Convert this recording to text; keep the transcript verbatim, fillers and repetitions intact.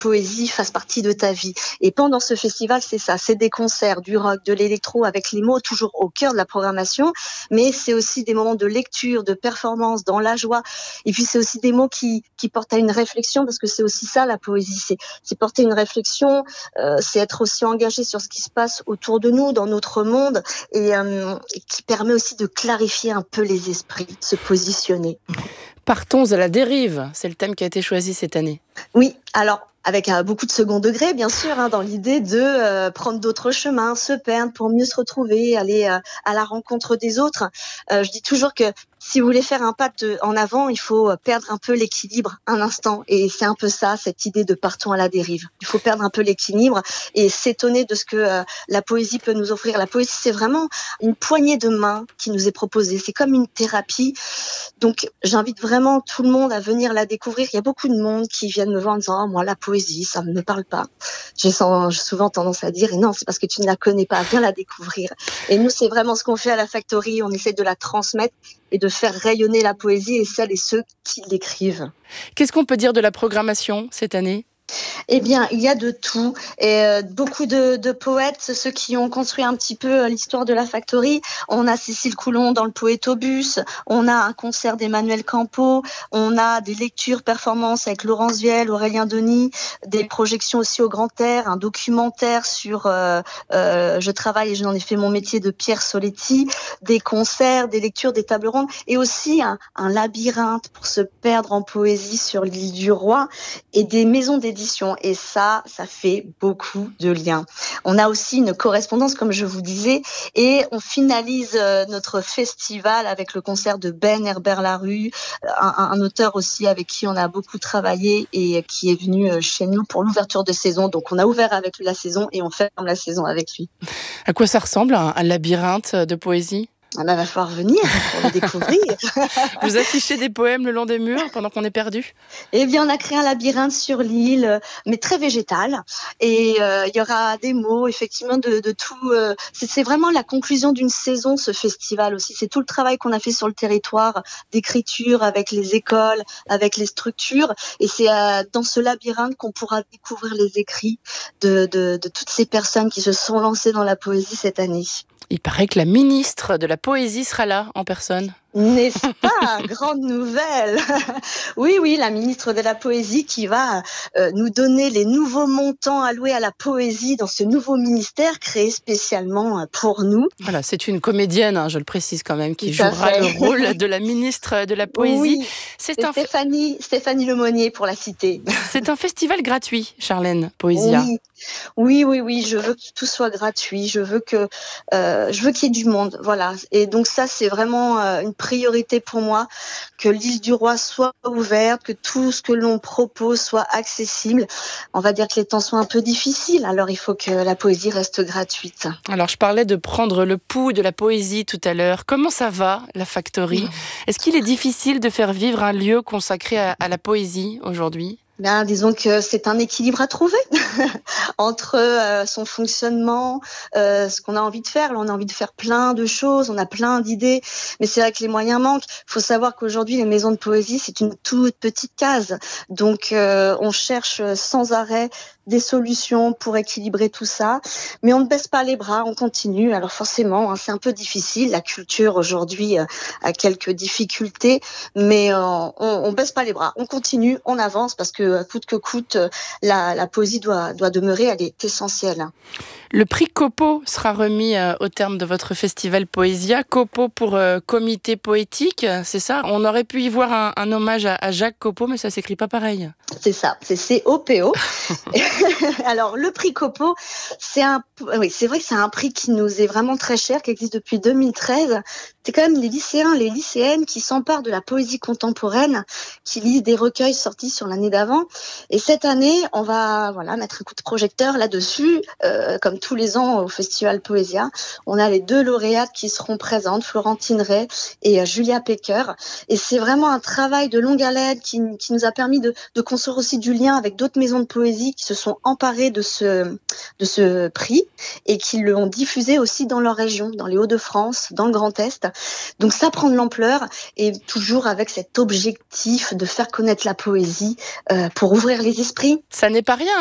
poésie fasse partie de ta vie. Et pendant ce festival, c'est ça, c'est des concerts, du rock, de l'électro, avec les mots toujours au cœur de la programmation, mais c'est aussi des moments de lecture, de performance, dans la joie. Et puis c'est aussi des mots qui, qui portent à une réflexion, parce que c'est aussi ça la poésie, c'est, c'est porter une réflexion, euh, c'est être aussi engagé sur ce qui se passe autour de nous, dans notre monde, et, euh, et qui permet aussi de clarifier un peu les esprits, de se positionner. Partons à la dérive, c'est le thème qui a été choisi cette année. Oui, alors avec euh, beaucoup de second degré, bien sûr, hein, dans l'idée de euh, prendre d'autres chemins, se perdre pour mieux se retrouver, aller euh, à la rencontre des autres. Euh, je dis toujours que si vous voulez faire un pas de, en avant, il faut perdre un peu l'équilibre un instant. Et c'est un peu ça, cette idée de partons à la dérive. Il faut perdre un peu l'équilibre et s'étonner de ce que euh, la poésie peut nous offrir. La poésie, c'est vraiment une poignée de main qui nous est proposée. C'est comme une thérapie. Donc, j'invite vraiment tout le monde à venir la découvrir. Il y a beaucoup de monde qui viennent me voir en disant « Oh, moi, la poésie, ça ne me parle pas ». J'ai souvent tendance à dire « Et non, c'est parce que tu ne la connais pas. Viens la découvrir ». Et nous, c'est vraiment ce qu'on fait à la Factory. On essaie de la transmettre et de faire rayonner la poésie et celles et ceux qui l'écrivent. Qu'est-ce qu'on peut dire de la programmation cette année ? Eh bien, il y a de tout. Et euh, beaucoup de, de poètes, ceux qui ont construit un petit peu l'histoire de la Factory. On a Cécile Coulon dans le Poétobus, on a un concert d'Emmanuel Campo, on a des lectures, performances avec Laurence Vielle, Aurélien Denis, des projections aussi au Grand Air, un documentaire sur euh, euh, Je travaille et je n'en ai fait mon métier de Pierre Soletti, des concerts, des lectures, des tables rondes, et aussi un, un labyrinthe pour se perdre en poésie sur l'île du Roi, et des maisons d'édition. Et ça, ça fait beaucoup de liens. On a aussi une correspondance, comme je vous disais, et on finalise notre festival avec le concert de Ben Herbert-Larue, un, un auteur aussi avec qui on a beaucoup travaillé et qui est venu chez nous pour l'ouverture de saison. Donc on a ouvert avec lui la saison et on ferme la saison avec lui. À quoi ça ressemble, un, un labyrinthe de poésie ? Ah ben, va falloir venir pour le découvrir. Vous affichez des poèmes le long des murs pendant qu'on est perdu ? Eh bien, on a créé un labyrinthe sur l'île, mais très végétal. Et euh, il y aura des mots, effectivement, de, de tout. Euh, c'est, c'est vraiment la conclusion d'une saison, ce festival aussi. C'est tout le travail qu'on a fait sur le territoire, d'écriture, avec les écoles, avec les structures. Et c'est euh, dans ce labyrinthe qu'on pourra découvrir les écrits de, de, de toutes ces personnes qui se sont lancées dans la poésie cette année. Il paraît que la ministre de la Poésie sera là en personne. N'est-ce pas ? Grande nouvelle. Oui, oui, la ministre de la Poésie qui va euh, nous donner les nouveaux montants alloués à la poésie dans ce nouveau ministère créé spécialement pour nous. Voilà, c'est une comédienne, hein, je le précise quand même, qui jouera le rôle de la ministre de la Poésie. Oui, c'est, c'est un Stéphanie, Stéphanie Lemonnier pour la citer. C'est un festival gratuit, Charlène Poésia. Oui. Oui, oui, oui, je veux que tout soit gratuit, je veux que, euh, je veux qu'il y ait du monde, voilà. Et donc ça, c'est vraiment euh, une priorité pour moi, que l'île du Roi soit ouverte, que tout ce que l'on propose soit accessible. On va dire que les temps sont un peu difficiles, alors il faut que la poésie reste gratuite. Alors, je parlais de prendre le pouls de la poésie tout à l'heure. Comment ça va, la Factory ? Est-ce qu'il est difficile de faire vivre un lieu consacré à, à la poésie aujourd'hui ? Ben, disons que c'est un équilibre à trouver entre euh, son fonctionnement, euh, ce qu'on a envie de faire. Là, on a envie de faire plein de choses, on a plein d'idées, mais c'est vrai que les moyens manquent. Il faut savoir qu'aujourd'hui, les maisons de poésie, c'est une toute petite case. Donc, euh, on cherche sans arrêt des solutions pour équilibrer tout ça. Mais on ne baisse pas les bras, on continue. Alors forcément, hein, c'est un peu difficile. La culture, aujourd'hui, euh, a quelques difficultés, mais euh, on, on baisse pas les bras. On continue, on avance, parce que coûte que coûte, la, la poésie doit, doit demeurer, elle est essentielle. Le prix Copo sera remis euh, au terme de votre festival Poésia. Copo pour euh, comité poétique, c'est ça ? On aurait pu y voir un, un hommage à, à Jacques Copo, mais ça s'écrit pas pareil. C'est ça, c'est C O P O. Alors, le prix Copo, c'est un, oui, c'est vrai que c'est un prix qui nous est vraiment très cher, qui existe depuis deux mille treize. C'est quand même les lycéens, les lycéennes qui s'emparent de la poésie contemporaine, qui lisent des recueils sortis sur l'année d'avant. Et cette année, on va, voilà, mettre un coup de projecteur là-dessus, euh, comme tous les ans au Festival Poésia. On a les deux lauréates qui seront présentes, Florentine Ray et Julia Pecker. Et c'est vraiment un travail de longue haleine qui, qui nous a permis de, de construire aussi du lien avec d'autres maisons de poésie qui se sont emparées de ce, de ce prix et qui l'ont diffusé aussi dans leur région, dans les Hauts-de-France, dans le Grand Est. Donc ça prend de l'ampleur et toujours avec cet objectif de faire connaître la poésie euh, pour ouvrir les esprits. Ça n'est pas rien.